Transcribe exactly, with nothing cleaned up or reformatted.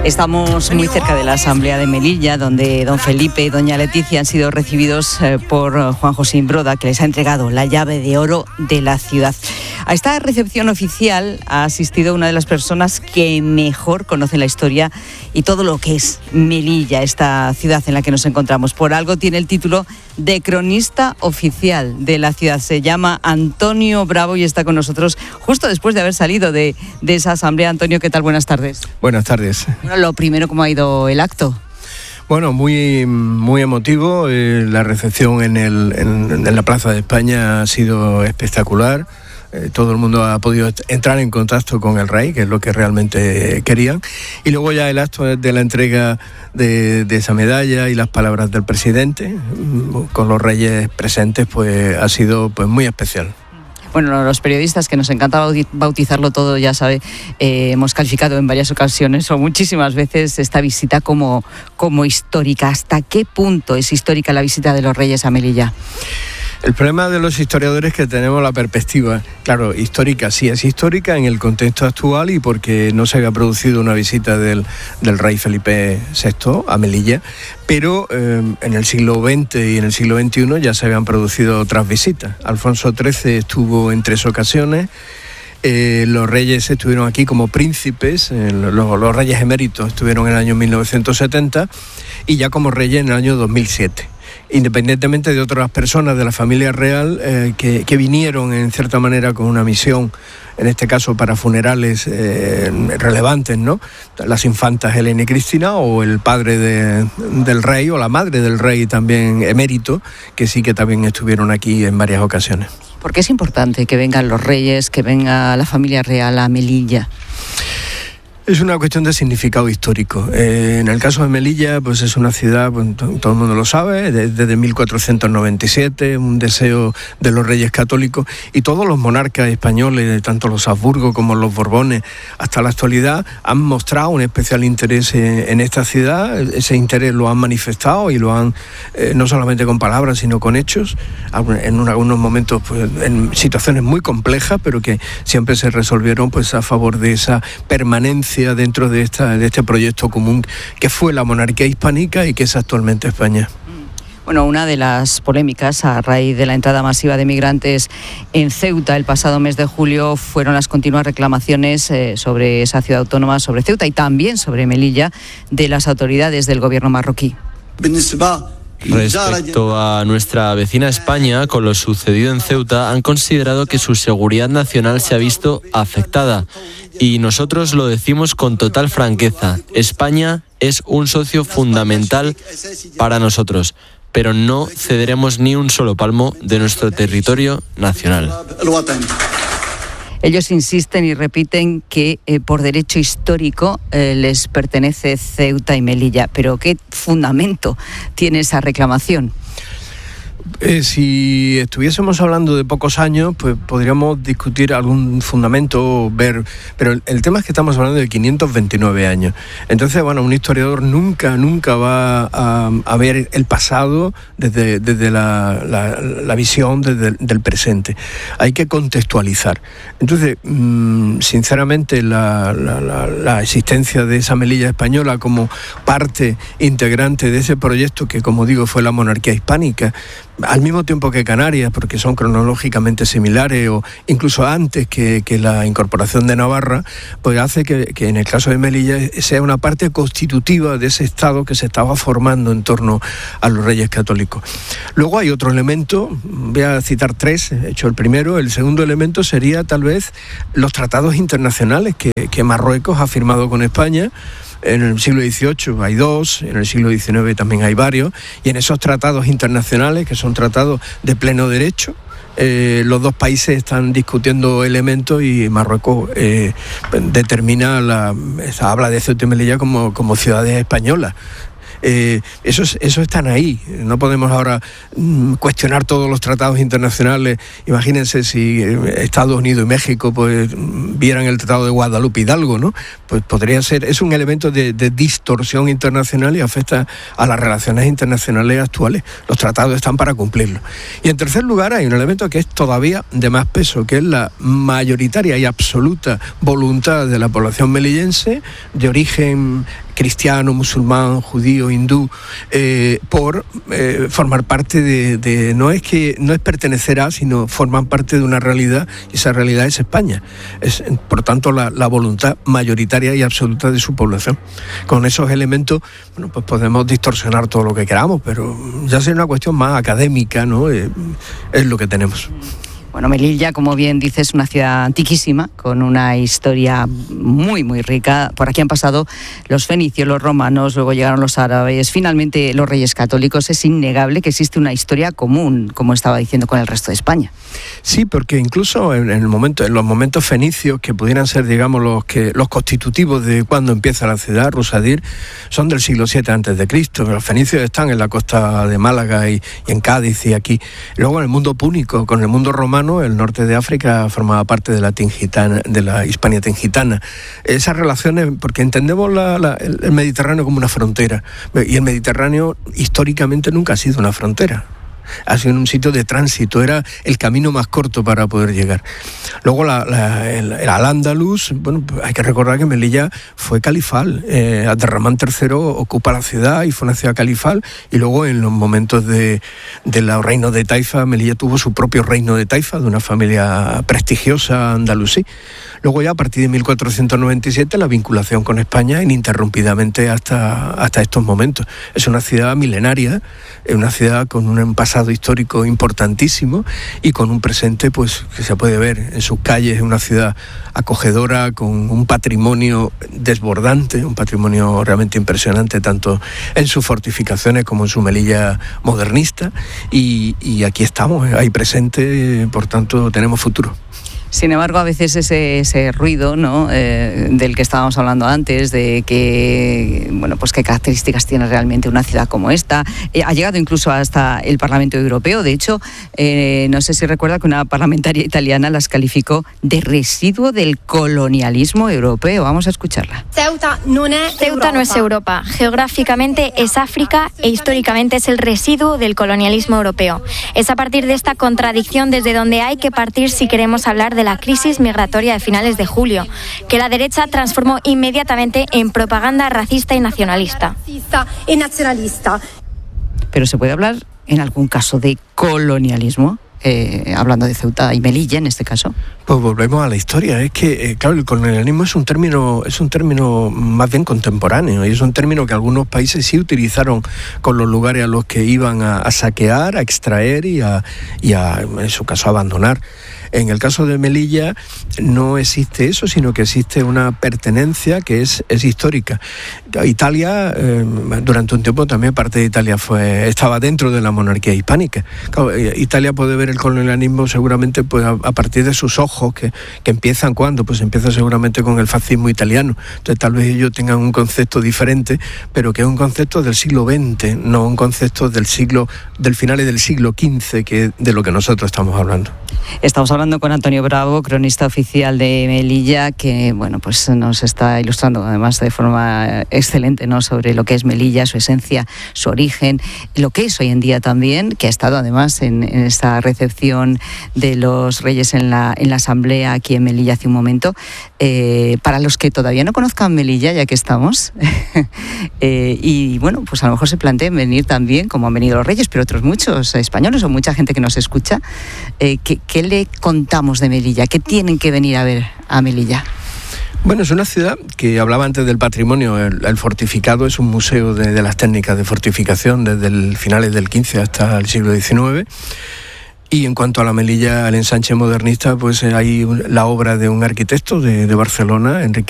Estamos muy cerca de la Asamblea de Melilla, donde don Felipe y doña Leticia han sido recibidos por Juan José Imbroda, que les ha entregado la llave de oro de la ciudad. A esta recepción oficial ha asistido una de las personas que mejor conoce la historia y todo lo que es Melilla, esta ciudad en la que nos encontramos. Por algo tiene el título de cronista oficial de la ciudad. Se llama Antonio Bravo y está con nosotros justo después de haber salido de, de esa asamblea. Antonio, ¿qué tal? Buenas tardes. Buenas tardes. Bueno, lo primero, ¿cómo ha ido el acto? Bueno, muy, muy emotivo. Eh, la recepción en, el, en, en la Plaza de España ha sido espectacular. Eh, todo el mundo ha podido entrar en contacto con el rey, que es lo que realmente querían. Y luego ya el acto de la entrega de, de esa medalla y las palabras del presidente, con los reyes presentes, pues ha sido pues muy especial. Bueno, los periodistas, que nos encanta bautizarlo todo, ya sabe, eh, hemos calificado en varias ocasiones o muchísimas veces esta visita como, como histórica. ¿Hasta qué punto es histórica la visita de los Reyes a Melilla? El problema de los historiadores es que tenemos la perspectiva, claro, histórica, sí es histórica en el contexto actual y porque no se había producido una visita del, del rey Felipe sexto a Melilla, pero eh, en el siglo veinte y en el siglo veintiuno ya se habían producido otras visitas. Alfonso trece estuvo en tres ocasiones. Eh, los reyes estuvieron aquí como príncipes, eh, los, los reyes eméritos estuvieron en el año mil novecientos setenta y ya como reyes en el año dos mil siete. Independientemente de otras personas de la familia real eh, que, que vinieron en cierta manera con una misión, en este caso para funerales eh, relevantes, ¿no? Las infantas Helena y Cristina, o el padre de, del rey, o la madre del rey también emérito, que sí que también estuvieron aquí en varias ocasiones. ¿Por qué es importante que vengan los reyes, que venga la familia real a Melilla? Es una cuestión de significado histórico. Eh, en el caso de Melilla, pues es una ciudad, pues, todo el mundo lo sabe, desde mil cuatrocientos noventa y siete, un deseo de los reyes católicos y todos los monarcas españoles, tanto los Habsburgo como los Borbones, hasta la actualidad, han mostrado un especial interés en, en esta ciudad. Ese interés lo han manifestado y lo han, eh, no solamente con palabras, sino con hechos, en algunos momentos, pues, en situaciones muy complejas, pero que siempre se resolvieron pues a favor de esa permanencia dentro de, esta, de este proyecto común que fue la monarquía hispánica y que es actualmente España. Bueno, una de las polémicas a raíz de la entrada masiva de migrantes en Ceuta el pasado mes de julio fueron las continuas reclamaciones eh, sobre esa ciudad autónoma, sobre Ceuta y también sobre Melilla, de las autoridades del gobierno marroquí. Respecto a nuestra vecina España, con lo sucedido en Ceuta, han considerado que su seguridad nacional se ha visto afectada. Y nosotros lo decimos con total franqueza. España es un socio fundamental para nosotros, pero no cederemos ni un solo palmo de nuestro territorio nacional. Ellos insisten y repiten que eh, por derecho histórico eh, les pertenece Ceuta y Melilla. Pero ¿qué fundamento tiene esa reclamación? Eh, si estuviésemos hablando de pocos años, pues podríamos discutir algún fundamento, ver, pero el, el tema es que estamos hablando de quinientos veintinueve años. Entonces, bueno, un historiador nunca, nunca va a, a ver el pasado desde, desde la, la, la visión desde, del presente. Hay que contextualizar. Entonces, mmm, sinceramente, la, la, la, la existencia de esa Melilla española como parte integrante de ese proyecto que, como digo, fue la monarquía hispánica, al mismo tiempo que Canarias, porque son cronológicamente similares, o incluso antes que, que la incorporación de Navarra, pues hace que, que en el caso de Melilla sea una parte constitutiva de ese Estado que se estaba formando en torno a los Reyes Católicos. Luego hay otro elemento, voy a citar tres, he hecho el primero. El segundo elemento sería tal vez los tratados internacionales que, que Marruecos ha firmado con España. En el siglo dieciocho hay dos, en el siglo diecinueve también hay varios, y en esos tratados internacionales, que son tratados de pleno derecho, eh, los dos países están discutiendo elementos y Marruecos eh, determina, la, habla de Ceuta y Melilla como, como ciudades españolas. Eh, esos, esos están ahí. No podemos ahora mm, cuestionar todos los tratados internacionales. Imagínense si Estados Unidos y México pues vieran el Tratado de Guadalupe Hidalgo, ¿no? Pues podría ser, es un elemento de, de distorsión internacional y afecta a las relaciones internacionales actuales. Los tratados están para cumplirlo. Y en tercer lugar hay un elemento que es todavía de más peso, que es la mayoritaria y absoluta voluntad de la población melillense de origen cristiano, musulmán, judío, hindú, eh, por eh, formar parte de, de... No es que no es pertenecer a, sino forman parte de una realidad, y esa realidad es España. Es, por tanto, la, la voluntad mayoritaria y absoluta de su población. Con esos elementos, bueno, pues podemos distorsionar todo lo que queramos, pero ya sea una cuestión más académica, ¿no? Eh, es lo que tenemos. Bueno, Melilla, como bien dices, es una ciudad antiquísima, con una historia muy, muy rica. Por aquí han pasado los fenicios, los romanos, luego llegaron los árabes, finalmente los reyes católicos. Es innegable que existe una historia común, como estaba diciendo, con el resto de España. Sí, porque incluso en, el momento, en los momentos fenicios, que pudieran ser, digamos, los, que, los constitutivos de cuando empieza la ciudad, Rusadir, son del siglo siete antes de Cristo. Los fenicios están en la costa de Málaga y, y en Cádiz y aquí. Luego en el mundo púnico, con el mundo romano, el norte de África formaba parte de la tingitana, de la Hispania tingitana. Esas relaciones, porque entendemos la, la, el Mediterráneo como una frontera, y el Mediterráneo históricamente nunca ha sido una frontera. Ha sido un sitio de tránsito, era el camino más corto para poder llegar. Luego la, la, el, el Al-Ándalus, bueno, hay que recordar que Melilla fue califal. Eh, Abderramán tercero ocupa la ciudad y fue una ciudad califal, y luego en los momentos de, de los reinos de Taifa, Melilla tuvo su propio reino de Taifa, de una familia prestigiosa andalusí. Luego ya a partir de mil cuatrocientos noventa y siete la vinculación con España ininterrumpidamente hasta, hasta estos momentos. Es una ciudad milenaria, es una ciudad con un pasado histórico importantísimo y con un presente pues que se puede ver en sus calles. Es una ciudad acogedora, con un patrimonio desbordante, un patrimonio realmente impresionante, tanto en sus fortificaciones como en su Melilla modernista, y, y aquí estamos, ahí presente, por tanto tenemos futuro. Sin embargo, a veces ese, ese ruido, ¿no?, eh, del que estábamos hablando antes, de que, bueno, pues qué características tiene realmente una ciudad como esta, eh, ha llegado incluso hasta el Parlamento Europeo. De hecho, eh, no sé si recuerda que una parlamentaria italiana las calificó de residuo del colonialismo europeo. Vamos a escucharla. Ceuta no es Ceuta no es Europa. Geográficamente es África e históricamente es el residuo del colonialismo europeo. Es a partir de esta contradicción desde donde hay que partir si queremos hablar de la crisis migratoria de finales de julio, que la derecha transformó inmediatamente en propaganda racista y nacionalista. Pero ¿se puede hablar en algún caso de colonialismo? Eh, hablando de Ceuta y Melilla en este caso. Pues volvemos a la historia. Es que, eh, claro, el colonialismo es un término, es un término más bien contemporáneo, y es un término que algunos países sí utilizaron con los lugares a los que iban a, a saquear, a extraer y a, y a, en su caso, a abandonar. En el caso de Melilla no existe eso, sino que existe una pertenencia que es, es histórica. Italia, eh, durante un tiempo también parte de Italia fue estaba dentro de la monarquía hispánica. Claro, Italia puede ver el colonialismo seguramente pues a, a partir de sus ojos, que, que empiezan ¿cuándo? Pues empieza seguramente con el fascismo italiano. Entonces tal vez ellos tengan un concepto diferente, pero que es un concepto del siglo veinte, no un concepto del siglo, del finales del siglo quince, que es de lo que nosotros estamos hablando. Estamos hablando con Antonio Bravo, cronista oficial de Melilla, que bueno, pues nos está ilustrando además de forma excelente, ¿no?, sobre lo que es Melilla, su esencia, su origen, lo que es hoy en día también, que ha estado además en, en esta recepción de los Reyes en la, en la Asamblea aquí en Melilla hace un momento. Eh, para los que todavía no conozcan Melilla, ya que estamos, eh, y bueno, pues a lo mejor se planteen venir también, como han venido los Reyes, pero otros muchos españoles o mucha gente que nos escucha, eh, ¿qué, ¿qué le contamos de Melilla? ¿Qué tienen que venir a ver a Melilla? Bueno, es una ciudad que hablaba antes del patrimonio. El, el fortificado es un museo de, de las técnicas de fortificación desde el finales del quince hasta el siglo diecinueve. Y en cuanto a la Melilla, el ensanche modernista, pues hay la obra de un arquitecto de, de Barcelona, Enric